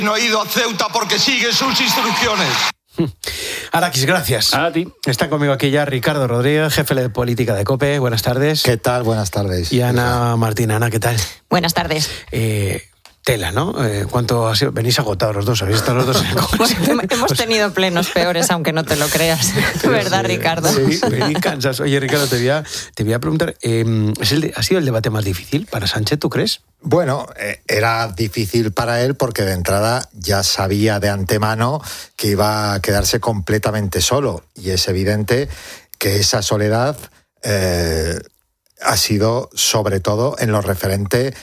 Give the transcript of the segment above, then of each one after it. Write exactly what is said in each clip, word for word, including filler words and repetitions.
No he ido a Ceuta porque sigue sus instrucciones. Araquis, gracias. A ti. Está conmigo aquí ya Ricardo Rodríguez, jefe de política de COPE. Buenas tardes. ¿Qué tal? Buenas tardes. Y Ana Martín. Ana, ¿qué tal? Buenas tardes. Eh... Tela, ¿no? Eh, ¿Cuánto ha sido? Venís agotados los dos, habéis estado los dos en el Congreso. Bueno, hemos tenido plenos peores, aunque no te lo creas. ¿Verdad, sí, Ricardo? Sí, venís cansas. Oye, Ricardo, te voy a, te voy a preguntar, eh, ¿es el de, ¿ha sido el debate más difícil para Sánchez, tú crees? Bueno, eh, era difícil para él porque de entrada ya sabía de antemano que iba a quedarse completamente solo. Y es evidente que esa soledad Eh, ha sido sobre todo en lo referente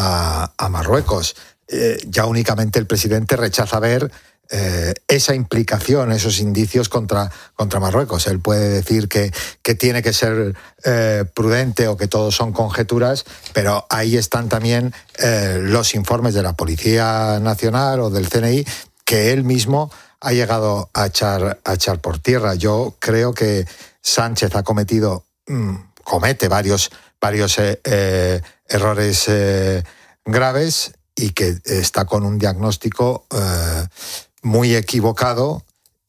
a, a Marruecos. Eh, ya únicamente el presidente rechaza ver eh, esa implicación, esos indicios contra, contra Marruecos. Él puede decir que, que tiene que ser eh, prudente o que todo son conjeturas, pero ahí están también eh, los informes de la Policía Nacional o del C N I que él mismo ha llegado a echar, a echar por tierra. Yo creo que Sánchez ha cometido... Mmm, comete varios, varios eh, eh, errores eh, graves y que está con un diagnóstico eh, muy equivocado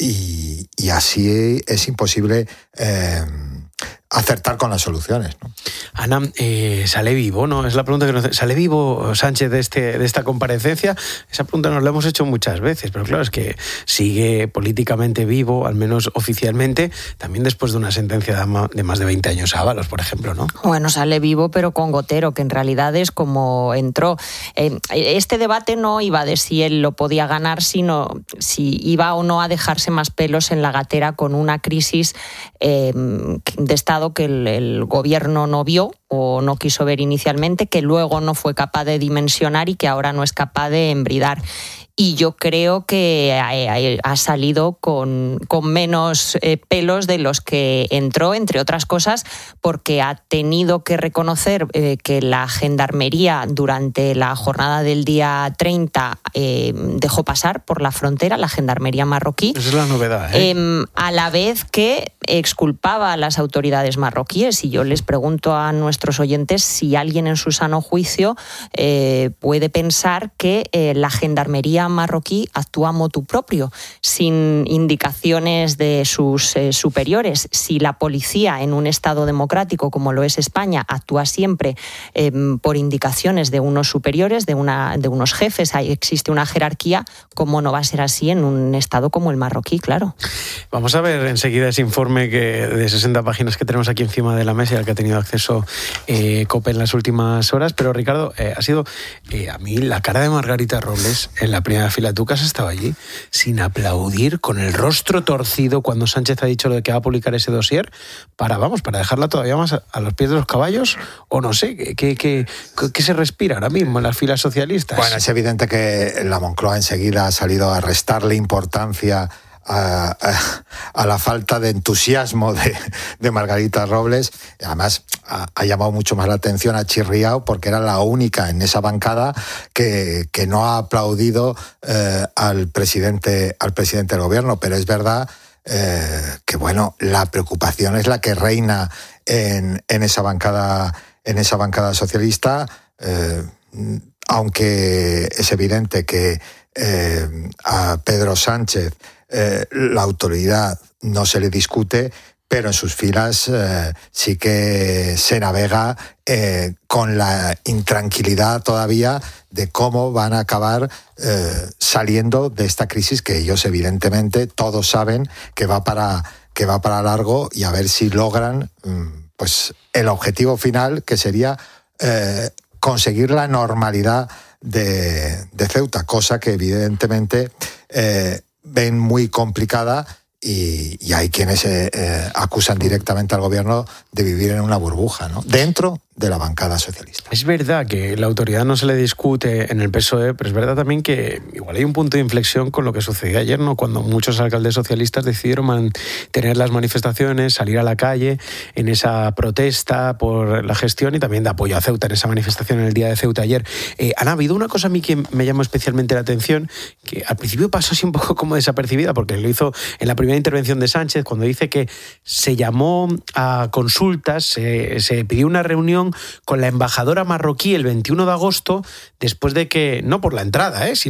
y, y así es imposible eh, acertar con las soluciones, ¿no? Ana, eh, ¿sale vivo, no? Es la pregunta que nos hace. ¿Sale vivo Sánchez de, este, de esta comparecencia? Esa pregunta nos la hemos hecho muchas veces, pero claro, es que sigue políticamente vivo, al menos oficialmente, también después de una sentencia de más de veinte años a Ábalos, por ejemplo, ¿no? Bueno, sale vivo, pero con gotero, que en realidad es como entró. Eh, este debate no iba de si él lo podía ganar, sino si iba o no a dejarse más pelos en la gatera con una crisis eh, de Estado que el, el gobierno no vio o no quiso ver inicialmente, que luego no fue capaz de dimensionar y que ahora no es capaz de embridar. Y yo creo que ha salido con, con menos eh, pelos de los que entró, entre otras cosas, porque ha tenido que reconocer eh, que la Gendarmería durante la jornada del día treinta eh, dejó pasar por la frontera, la Gendarmería marroquí. Esa es la novedad, ¿eh? Eh, a la vez que exculpaba a las autoridades marroquíes. Y yo les pregunto a nuestros oyentes si alguien en su sano juicio eh, puede pensar que eh, la Gendarmería marroquí actúa motu propio, sin indicaciones de sus eh, superiores. Si la policía en un Estado democrático como lo es España actúa siempre eh, por indicaciones de unos superiores, de, una, de unos jefes, ahí existe una jerarquía, ¿cómo no va a ser así en un Estado como el marroquí? Claro. Vamos a ver enseguida ese informe que, de sesenta páginas que tenemos aquí encima de la mesa y al que ha tenido acceso eh, COPE en las últimas horas. Pero Ricardo, eh, ha sido eh, a mí la cara de Margarita Robles en la primera fila. Tú que has estado allí sin aplaudir, con el rostro torcido cuando Sánchez ha dicho lo de que va a publicar ese dossier, para, vamos, para dejarla todavía más a, a los pies de los caballos, o no sé, ¿qué, qué, qué, qué se respira ahora mismo en las filas socialistas? Bueno, es evidente que la Moncloa enseguida ha salido a restarle importancia A, a, a la falta de entusiasmo de, de Margarita Robles. Además, ha, ha llamado mucho más la atención a Chirriao porque era la única en esa bancada que, que no ha aplaudido eh, al presidente, al presidente del gobierno. Pero es verdad eh, que, bueno, la preocupación es la que reina en, en esa bancada, en esa bancada socialista, eh, aunque es evidente que eh, a Pedro Sánchez Eh, la autoridad no se le discute, pero en sus filas eh, sí que se navega eh, con la intranquilidad todavía de cómo van a acabar eh, saliendo de esta crisis que ellos evidentemente todos saben que va para, que va para largo, y a ver si logran pues el objetivo final, que sería eh, conseguir la normalidad de, de Ceuta, cosa que evidentemente eh, ven muy complicada, y, y hay quienes eh, eh, acusan directamente al gobierno de vivir en una burbuja, ¿no?, dentro de la bancada socialista. Es verdad que la autoridad no se le discute en el P S O E, pero es verdad también que igual hay un punto de inflexión con lo que sucedió ayer, ¿no?, cuando muchos alcaldes socialistas decidieron mantener las manifestaciones, salir a la calle en esa protesta por la gestión y también de apoyo a Ceuta en esa manifestación en el día de Ceuta ayer. Eh, Ana, ha habido una cosa a mí que me llamó especialmente la atención, que al principio pasó así un poco como desapercibida, porque lo hizo en la primera intervención de Sánchez, cuando dice que se llamó a consultas, se, se pidió una reunión con la embajadora marroquí el veintiuno de agosto, después de que, no por la entrada, ¿eh?, sino